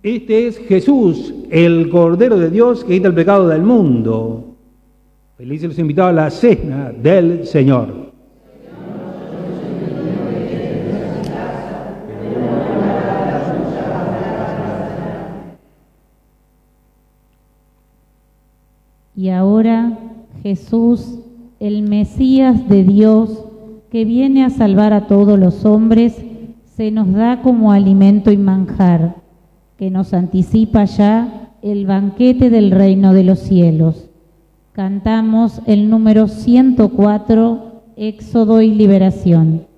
Este es Jesús, el Cordero de Dios que quita el pecado del mundo. Felices los invitados a la cena del Señor. Y ahora Jesús, el Mesías de Dios, que viene a salvar a todos los hombres, se nos da como alimento y manjar, que nos anticipa ya el banquete del reino de los cielos. Cantamos el número 104, Éxodo y Liberación.